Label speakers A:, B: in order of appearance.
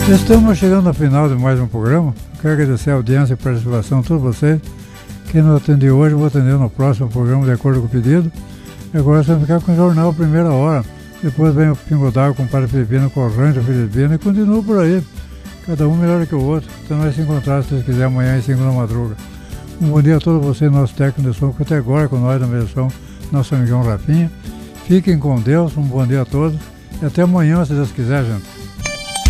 A: Estamos chegando ao final de mais um programa. Quero agradecer a audiência e a participação de todos vocês. Quem não atendeu hoje, vou atender no próximo programa, de acordo com o pedido. E agora você vai ficar com o Jornal Primeira Hora. Depois vem o Pingo d'Água com o Padre Filipino, com o Rancho Filipino e continua por aí. Cada um melhor que o outro. Então nós se encontrar, se vocês quiserem, amanhã às 5 da madruga. Um bom dia a todos vocês, nosso técnico de som, que até agora com nós na mediação, nosso amigão Rafinha. Fiquem com Deus, um bom dia a todos. E até amanhã, se Deus quiser, gente.